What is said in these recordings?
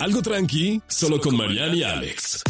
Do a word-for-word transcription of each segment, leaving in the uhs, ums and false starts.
Algo tranqui, solo con Mariana y Alex.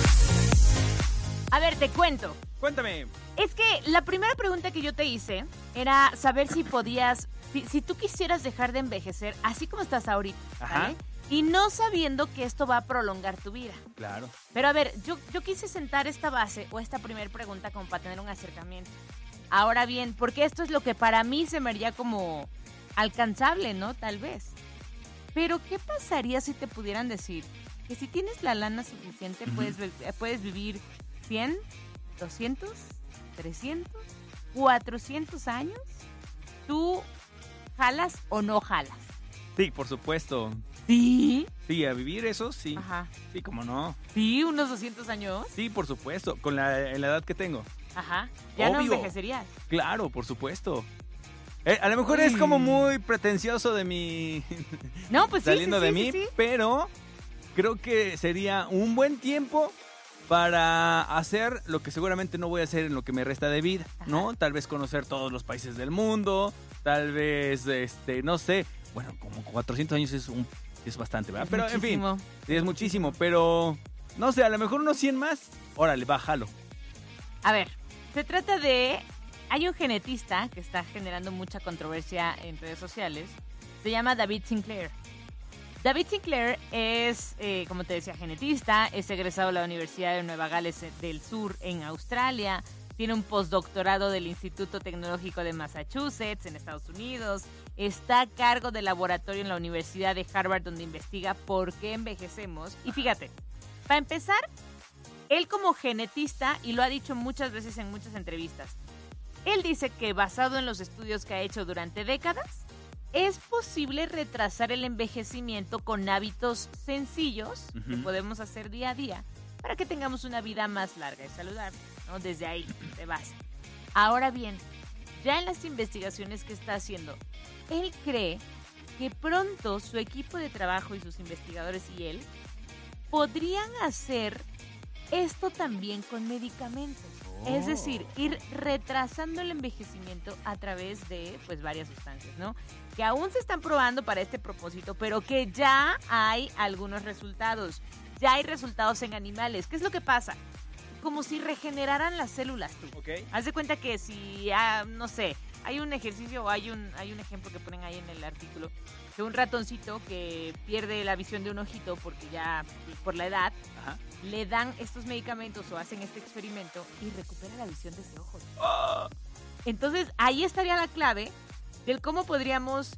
A ver, te cuento. Cuéntame. Es que la primera pregunta que yo te hice era saber si podías, si, si tú quisieras dejar de envejecer así como estás ahorita, Ajá. ¿vale? Y no sabiendo que esto va a prolongar tu vida. Claro. Pero a ver, yo, yo quise sentar esta base o esta primera pregunta como para tener un acercamiento. Ahora bien, porque esto es lo que para mí se me haría como alcanzable, ¿no? Tal vez. Pero ¿qué pasaría si te pudieran decir que si tienes la lana suficiente uh-huh. puedes, puedes vivir cien, doscientos, trescientos, cuatrocientos años? ¿Tú jalas o no jalas? Sí, por supuesto. ¿Sí? Sí, a vivir eso, sí. Ajá. Sí, cómo no. ¿Sí? ¿Unos doscientos años? Sí, por supuesto, con la, en la edad que tengo. Ajá. ¿Ya Obvio. no envejecerías? Claro, por supuesto. Eh, a lo mejor Uy. es como muy pretencioso de mi... No, pues sí, saliendo sí, de sí, mí, sí, sí. Pero creo que sería un buen tiempo para hacer lo que seguramente no voy a hacer en lo que me resta de vida, Ajá. ¿no? Tal vez conocer todos los países del mundo, tal vez, este, no sé, bueno, como cuatrocientos años es un es bastante, ¿verdad? Es pero muchísimo. En fin, sí, es muchísimo, pero no sé, a lo mejor unos cien más, órale, bájalo. A ver, se trata de... Hay un genetista que está generando mucha controversia en redes sociales. Se llama David Sinclair. David Sinclair es, eh, como te decía, genetista. Es egresado de la Universidad de Nueva Gales del Sur en Australia. Tiene un postdoctorado del Instituto Tecnológico de Massachusetts en Estados Unidos. Está a cargo del laboratorio en la Universidad de Harvard donde investiga por qué envejecemos. Y fíjate, para empezar, él como genetista, y lo ha dicho muchas veces en muchas entrevistas, él dice que basado en los estudios que ha hecho durante décadas, es posible retrasar el envejecimiento con hábitos sencillos uh-huh. que podemos hacer día a día para que tengamos una vida más larga y saludable, ¿no? Desde ahí, de base. Ahora bien, ya en las investigaciones que está haciendo, él cree que pronto su equipo de trabajo y sus investigadores y él podrían hacer esto también con medicamentos. Oh. Es decir, ir retrasando el envejecimiento a través de pues varias sustancias, ¿no? Que aún se están probando para este propósito, pero que ya hay algunos resultados. Ya hay resultados en animales. ¿Qué es lo que pasa? Como si regeneraran las células tú. Okay. Haz de cuenta que si, ah, no sé, hay un ejercicio o hay un, hay un ejemplo que ponen ahí en el artículo de un ratoncito que pierde la visión de un ojito porque ya por la edad, Ajá. le dan estos medicamentos o hacen este experimento y recupera la visión de ese ojo. Oh. Entonces ahí estaría la clave del cómo podríamos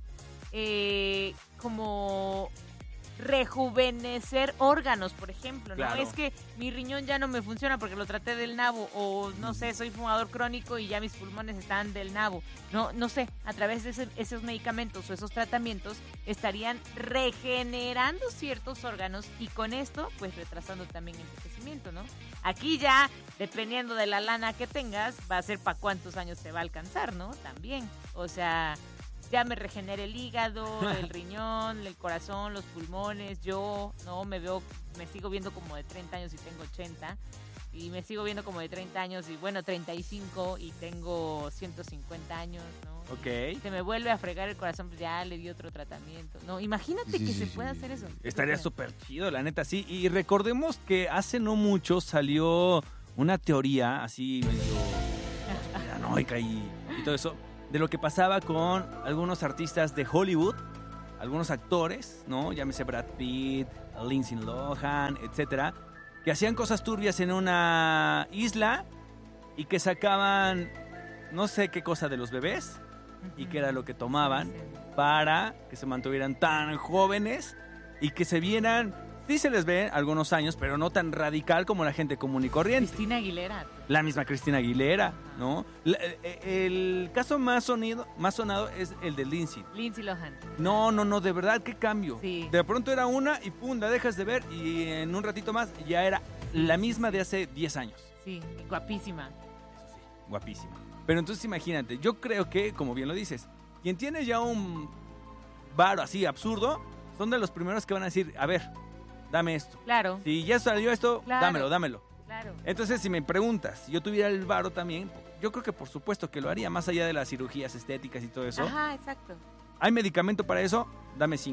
eh, como rejuvenecer órganos, por ejemplo, ¿no? Claro. Es que mi riñón ya no me funciona porque lo traté del nabo, o no sé, soy fumador crónico y ya mis pulmones están del nabo. No, no sé, a través de ese, esos medicamentos o esos tratamientos estarían regenerando ciertos órganos y con esto, pues retrasando también el envejecimiento, ¿no? Aquí ya, dependiendo de la lana que tengas, va a ser para cuántos años te va a alcanzar, ¿no? También, o sea... Ya me regeneré el hígado, el riñón, el corazón, los pulmones. Yo, no, me veo, me sigo viendo como de treinta años y tengo ochenta. Y me sigo viendo como de treinta años y, bueno, treinta y cinco y tengo ciento cincuenta años, ¿no? Ok. Y se me vuelve a fregar el corazón, pues ya le di otro tratamiento. No, imagínate sí, que sí, se sí. pueda hacer eso. Estaría súper chido, la neta, sí. Y recordemos que hace no mucho salió una teoría así medio conspiranoica y, y todo eso, de lo que pasaba con algunos artistas de Hollywood, algunos actores, ¿no? Llámese Brad Pitt, Lindsay Lohan, etcétera, que hacían cosas turbias en una isla y que sacaban no sé qué cosa de los bebés y que era lo que tomaban para que se mantuvieran tan jóvenes y que se vieran... Sí se les ve algunos años, pero no tan radical como la gente común y corriente. Cristina Aguilera. La misma Cristina Aguilera, ¿no? La, el caso más, sonido, más sonado es el de Lindsay. Lindsay Lohan. No, no, no, de verdad, qué cambio. Sí. De pronto era una y pum, la dejas de ver y en un ratito más ya era la misma de hace diez años. Sí, guapísima. Eso sí, guapísima. Pero entonces imagínate, yo creo que, como bien lo dices, quien tiene ya un varo así absurdo, son de los primeros que van a decir, a ver... Dame esto. Claro. Si ya salió esto, claro. dámelo, dámelo. Claro. Entonces, si me preguntas, si yo tuviera el varo también, yo creo que por supuesto que lo haría, más allá de las cirugías estéticas y todo eso. Ajá, exacto. ¿Hay medicamento para eso? Dame cinco.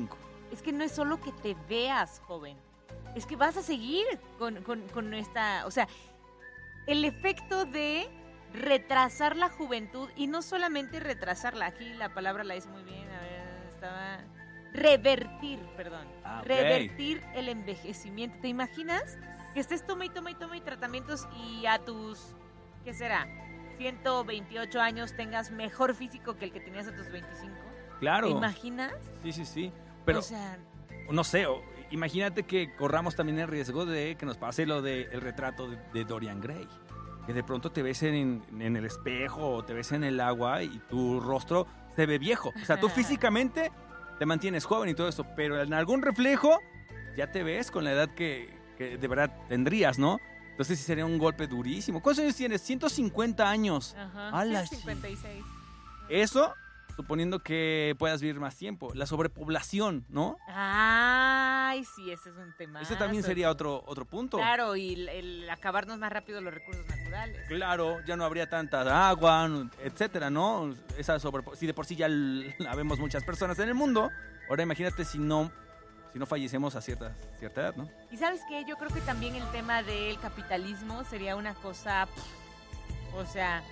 es que no es solo que te veas joven, es que vas a seguir con, con, con esta, o sea, el efecto de retrasar la juventud, y no solamente retrasarla, aquí la palabra la hice muy bien, a ver, estaba... Revertir, perdón, Ah, ok. revertir el envejecimiento. ¿Te imaginas que estés toma y toma y toma y tratamientos y a tus, ¿qué será? ciento veintiocho años tengas mejor físico que el que tenías a tus veinticinco. Claro. ¿Te imaginas? Sí, sí, sí. Pero, o sea, no sé, o- imagínate que corramos también el riesgo de que nos pase lo del retrato de, de Dorian Gray. Que de pronto te ves en, en el espejo o te ves en el agua y tu rostro se ve viejo. O sea, tú físicamente te mantienes joven y todo eso, pero en algún reflejo ya te ves con la edad que, que de verdad tendrías, ¿no? Entonces sí sería un golpe durísimo. ¿Cuántos años tienes? ciento cincuenta años. ajá, ¡Hala, ciento cincuenta y seis. Eso, suponiendo que puedas vivir más tiempo. La sobrepoblación, ¿no? Ay, sí, ese es un tema. Ese también sería otro, otro punto. Claro, y el, el acabarnos más rápido los recursos naturales. Claro, ya no habría tanta agua, etcétera, ¿no? Esa sobre, si de por sí ya l- habemos muchas personas en el mundo, ahora imagínate si no, si no fallecemos a cierta, cierta edad, ¿no? Y ¿sabes qué? Yo creo que también el tema del capitalismo sería una cosa, pff, o sea,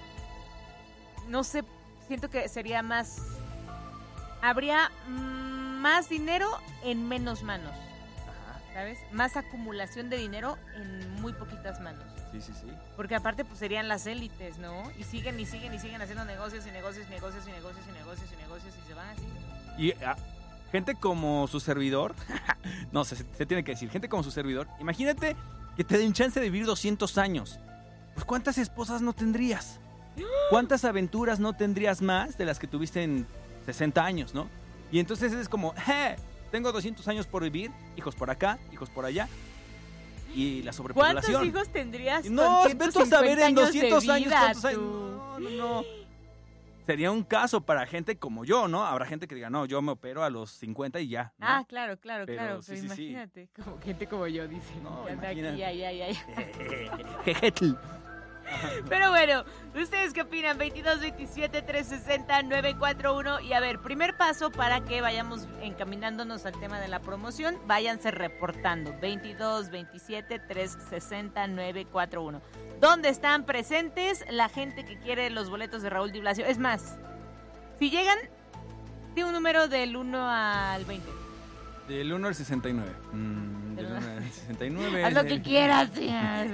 no sé, siento que sería más, habría mm, más dinero en menos manos, ¿sabes? Más acumulación de dinero en muy poquitas manos. Sí, sí, sí. Porque aparte pues serían las élites, ¿no? Y siguen y siguen y siguen haciendo negocios y negocios y negocios y negocios y negocios y negocios y se van así. Y ah, gente como su servidor, no, se, se tiene que decir, gente como su servidor, imagínate que te den chance de vivir doscientos años. Pues ¿cuántas esposas no tendrías? ¿Cuántas aventuras no tendrías más de las que tuviste en sesenta años, no? Y entonces es como, ¡eh! Tengo doscientos años por vivir, hijos por acá, hijos por allá. Y la sobrepoblación. ¿Cuántos hijos tendrías No, con vete a saber en doscientos de años vida, cuántos años. tú? No, no, no. Sería un caso para gente como yo, ¿no? Habrá gente que diga, no, yo me opero a los cincuenta y ya, ¿no? Ah, claro, claro, Pero claro. sí, pero sí, sí. imagínate, como gente como yo, dice. No, que anda aquí, imagínate. ay, ay, ay. Jejetl. Pero bueno, ¿ustedes qué opinan? veintidós, veintisiete, trescientos sesenta, novecientos cuarenta y uno. Y a ver, primer paso para que vayamos encaminándonos al tema de la promoción, váyanse reportando. veintidós, veintisiete, trescientos sesenta, novecientos cuarenta y uno. ¿Dónde están presentes la gente que quiere los boletos de Raúl Di Blasio? Es más, si llegan, di un número del uno al veinte. Del uno al sesenta y nueve. Mm, del Del uno al sesenta y nueve. Haz lo del- que quieras. sí.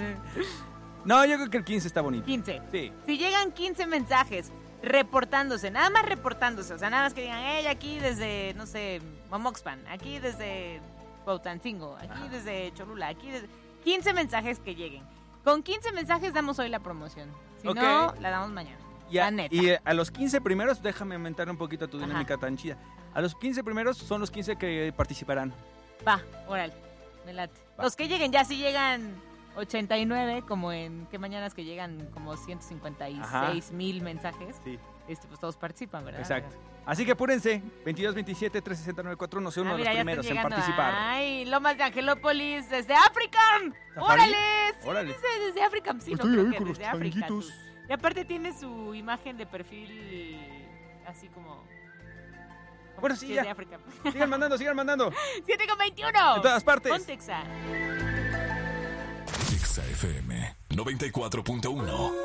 No, yo creo que el quince está bonito. quince. Sí. Si llegan quince mensajes reportándose, nada más reportándose, o sea, nada más que digan, hey, aquí desde, no sé, Momoxpan, aquí desde Cuauhtancingo, aquí Ajá. desde Cholula, aquí desde... quince mensajes que lleguen. Con quince mensajes damos hoy la promoción. Si Ok. no, la damos mañana. Y a, La neta. y a los quince primeros, déjame aumentar un poquito tu Ajá. dinámica tan chida. A los quince primeros son los quince que participarán. Va, órale, me late. Va. Los que lleguen, ya si llegan ochenta y nueve, como en, ¿qué mañanas que llegan? Como ciento cincuenta y seis mil mensajes. Sí, Este, pues todos participan, ¿verdad? exacto. Así que apúrense, veintidós, veintisiete, trescientos sesenta, novecientos cuarenta y uno, sea uno Ah, de mira, los ya están primeros en llegando. participar. Ay, Lomas de Angelópolis, desde África. ¿Safari? ¡Órale! Sí, Órale. dice desde África. Sí, no Estoy creo ahí que con los desde África. tú. changuitos. Y aparte tiene su imagen de perfil así como... como Bueno, que sí, es ya. de África. Sigan mandando, sigan mandando. siete con veintiuno. En todas partes. Pontexa. Exa F M noventa y cuatro punto uno.